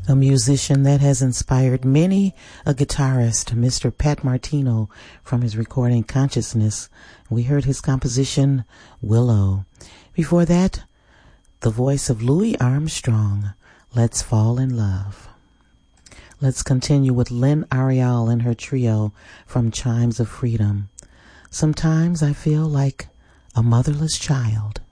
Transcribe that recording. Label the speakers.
Speaker 1: a musician that has inspired many a guitarist, Mr. Pat Martino, from his recording Consciousness. We heard his composition, Willow. Before that, the voice of Louis Armstrong, Let's Fall in Love. Let's continue with Lynn Ariel and her trio from Chimes of Freedom. Sometimes I feel like a motherless child.